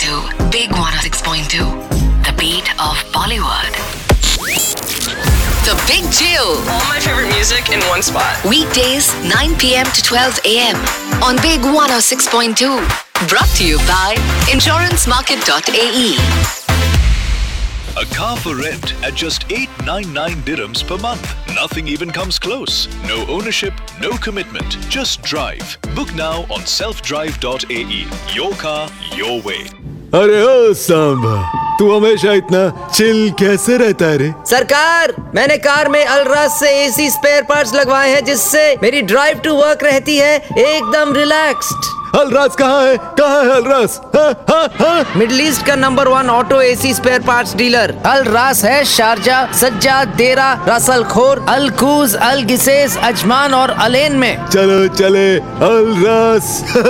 to Big 106.2, the beat of Bollywood. The Big Chill. All my favorite music in one spot. Weekdays 9 p.m. to 12 a.m. on Big 106.2. Brought to you by insurancemarket.ae. A car for rent at just 899 dirhams per month. Nothing even comes close. No ownership, no commitment. Just drive. Book now on selfdrive.ae. Your car, your way. अरे ओ सांबा, तू हमेशा इतना chill कैसे रहता है रे? सरकार, मैंने कार में अलराज से एसी स्पेयर पार्ट्स लगवाए हैं जिससे मेरी ड्राइव टू वर्क रहती है एकदम रिलैक्स्ड। अलराज कहाँ है? कहाँ है अलराज? हाँ? मिडिल ईस्ट का number 1 auto AC spare parts dealer अलराज है शारजा, सज्जाद, देरा, रसल खोर, अलकूज, अलगिसेस, अजमान और अलेन में। चलो चले अलराज।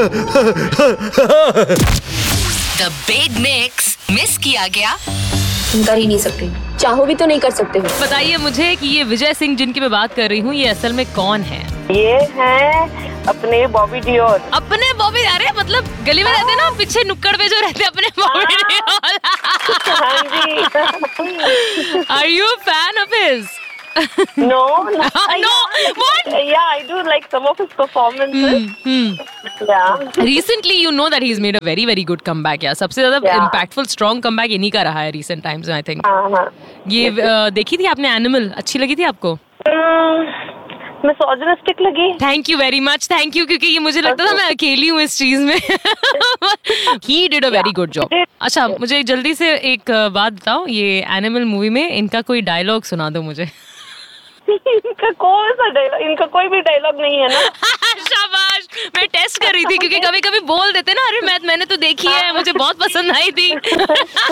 The Big Mix मिस किया गया? कर ही नहीं सकते, चाहो भी तो नहीं कर सकते हो। बताइए मुझे कि ये विजय सिंह जिनकी मैं बात कर रही हूँ ये असल में कौन है? ये हैं अपने बॉबी डियोल। अपने बॉबी? अरे मतलब गली में रहते हैं ना, पीछे नुक्कड़ पे जो रहते हैं अपने बॉबी डियोल। हाँ जी। Are you a fan of his? No. What? Yeah, I do like some of his performances. Yeah. Recently, you know that he's made a very very good comeback. यार सबसे ज्यादा impactful strong comeback इन्हीं का रहा है recent times में I think. हाँ। ये देखी थी आपने एनिमल? अच्छी लगी थी आपको? मिसोजिनिस्टिक लगी। Thank you very much, thank you, क्योंकि ये मुझे लगता था मैं अकेली हूँ इस चीज में। He did a very good job. अच्छा, मुझे जल्दी से एक बात बताओ, ये एनिमल मूवी में इनका कोई डायलॉग सुना दो मुझे। इनका कौन सा डायलॉग? इनका कोई भी डायलॉग नहीं है ना। शाबाश, मैं टेस्ट कर रही थी क्योंकि कभी कभी बोल देते ना, अरे मैंने तो देखी है, मुझे बहुत पसंद आई थी।